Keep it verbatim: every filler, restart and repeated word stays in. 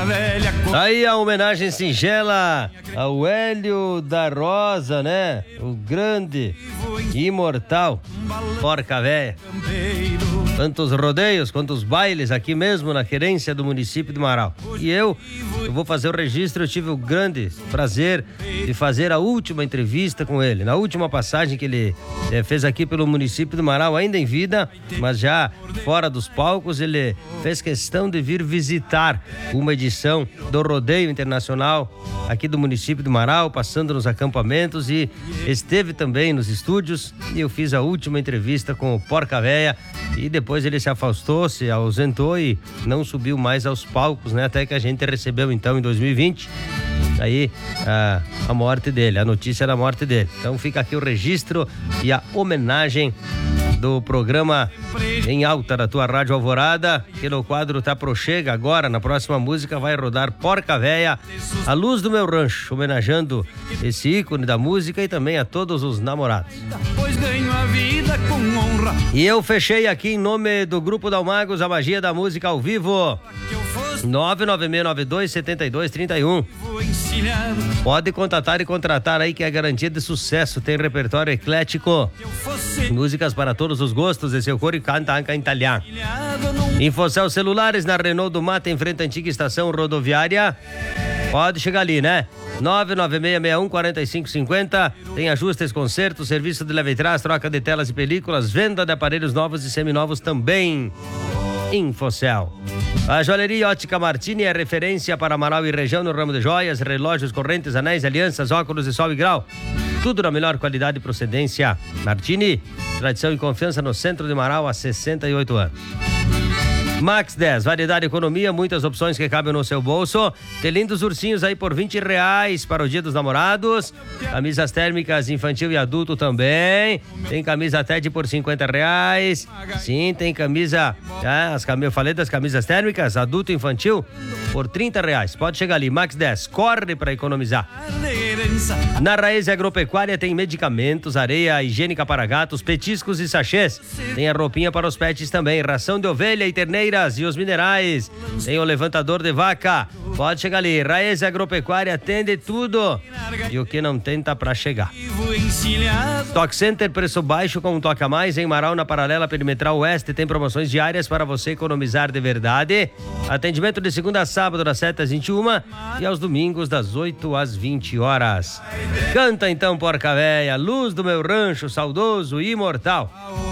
Aí a homenagem singela ao Hélio da Rosa, né? O grande, imortal Porca Véia. Tantos rodeios, quantos bailes aqui mesmo na querência do município de Marau. E eu, eu vou fazer o registro, eu tive o grande prazer de fazer a última entrevista com ele. Na última passagem que ele eh, fez aqui pelo município de Marau, ainda em vida, mas já fora dos palcos, ele fez questão de vir visitar uma edição do Rodeio Internacional aqui do município de Marau, passando nos acampamentos, e esteve também nos estúdios, e eu fiz a última entrevista com o Porca Véia, e depois ele se afastou, se ausentou e não subiu mais aos palcos, né? Até que a gente recebeu então em dois mil e vinte aí a, a morte dele, a notícia da morte dele. Então fica aqui o registro e a homenagem do programa Em Alta da tua Rádio Alvorada, que no quadro Tá Pro Chega. Agora, na próxima música, vai rodar Porca Véia, A Luz do Meu Rancho, homenageando esse ícone da música e também a todos os namorados. E eu fechei aqui em nome do Grupo Dalmagos, a magia da música ao vivo. nove nove seis nove dois sete dois três um. Pode contatar e contratar aí, que é garantia de sucesso. Tem repertório eclético, músicas para todos os gostos, de seu cor e canta anca em italiano. Infocel Celulares, na Renault do Mata, em frente à antiga estação rodoviária. Pode chegar ali, né? nove nove seis seis um quatro cinco cinco zero. Tem ajustes, consertos, serviço de leva e trás, troca de telas e películas, venda de aparelhos novos e seminovos também. Infocel. A Joalheria Ótica Martini é referência para Marau e região no ramo de joias, relógios, correntes, anéis, alianças, óculos de sol e grau. Tudo na melhor qualidade e procedência. Martini, tradição e confiança no centro de Marau há sessenta e oito anos. Max dez, variedade e economia, muitas opções que cabem no seu bolso. Tem lindos ursinhos aí por vinte reais para o Dia dos Namorados. Camisas térmicas infantil e adulto também. Tem camisa Ted por cinquenta reais. Sim, tem camisa, ah, as cam... eu falei das camisas térmicas, adulto e infantil, por trinta reais. Pode chegar ali, Max dez, corre para economizar. Na Raiz Agropecuária tem medicamentos, areia higiênica para gatos, petiscos e sachês. Tem a roupinha para os pets também, ração de ovelha e terneira e os minerais. Tem o levantador de vaca. Pode chegar ali. Raiz Agropecuária atende tudo. E o que não tem tá pra chegar. Stock Center, preço baixo com um toque a mais. Em Marau, na Paralela Perimetral Oeste, tem promoções diárias para você economizar de verdade. Atendimento de segunda a sábado, das sete às vinte e uma e aos domingos, das oito às vinte horas. Canta então, Porca Véia, Luz do Meu Rancho, saudoso e imortal.